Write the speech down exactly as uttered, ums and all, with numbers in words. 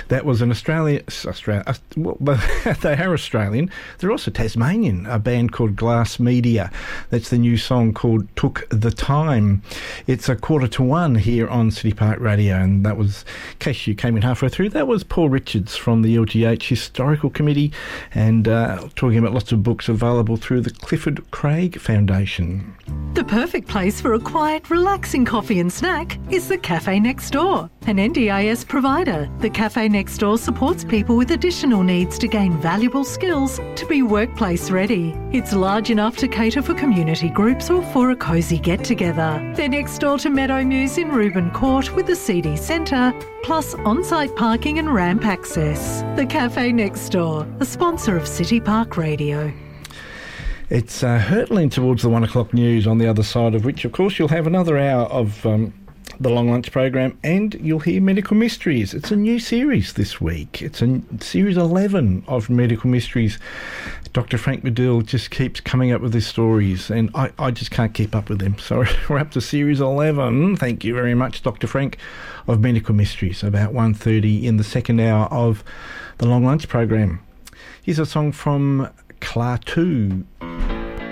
That was an Australian... Australia, well, they are Australian. They're also Tasmanian, a band called Glass Media. That's the new song called Took the Time. It's a quarter to one here on City Park Radio, and that was, in case you came in halfway through, that was Paul Richards from the L G H Historical Committee, and uh, talking about lots of books available through the Clifford Craig Foundation. The perfect place for a quiet, relaxing coffee and snack is the Cafe Next Door. An N D I S provider, the Cafe Next Door supports people with additional needs to gain valuable skills to be workplace ready. It's large enough to cater for community groups or for a cosy get-together. They're next door to Meadow Muse in Reuben Court with the C D Centre, plus on-site parking and ramp access. The Cafe Next Door, a sponsor of City Park Radio. It's uh, hurtling towards the one o'clock news, on the other side of which, of course, you'll have another hour of um, the Long Lunch program, and you'll hear Medical Mysteries. It's a new series this week. It's a series eleven of Medical Mysteries. Doctor Frank Medill just keeps coming up with his stories, and I, I just can't keep up with them. So we're up to series eleven. Thank you very much, Doctor Frank, of Medical Mysteries, about one thirty in the second hour of the Long Lunch program. Here's a song from Klaatu.